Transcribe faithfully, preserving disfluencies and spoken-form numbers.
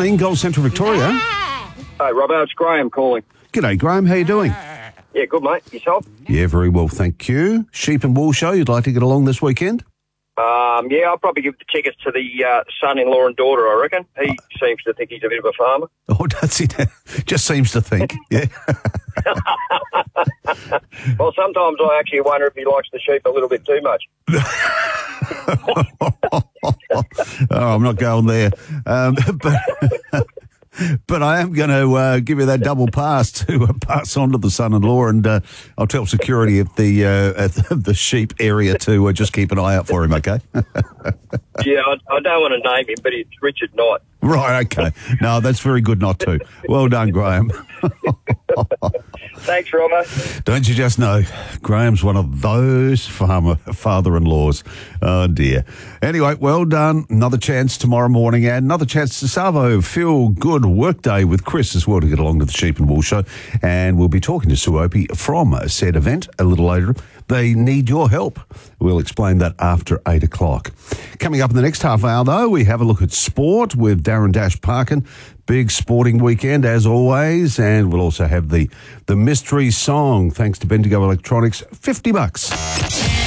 morning, Gold Central Victoria. Hey, Robbo, it's Graham calling. G'day, Graham. How you doing? Yeah, good, mate. Yourself? Yeah, very well, thank you. Sheep and Wool Show, you'd like to get along this weekend? Um, yeah, I'll probably give the tickets to the uh, son-in-law and daughter, I reckon. He seems to think he's a bit of a farmer. Oh, does he? Just seems to think, yeah. Well, sometimes I actually wonder if he likes the sheep a little bit too much. Oh, I'm not going there. Um, but... But I am going to uh, give you that double pass to uh, pass on to the son-in-law, and uh, I'll tell security at the uh, at the sheep area to uh, just keep an eye out for him, okay? Yeah, I, I don't want to name him, but it's Richard Knight. Right, okay. No, that's very good not to. Well done, Graham. Thanks, Robbo. Don't you just know, Graham's one of those farmer father-in-laws. Oh, dear. Anyway, well done. Another chance tomorrow morning, and another chance to Savo Feel Good Workday with Chris as well to get along to the Sheep and Wool Show. And we'll be talking to Sue Opie from said event a little later. They need your help. We'll explain that after eight o'clock. Coming up in the next half hour, though, we have a look at sport with Darren Dash Parkin. Big sporting weekend, as always. And we'll also have the, the mystery song, thanks to Bendigo Electronics, fifty bucks.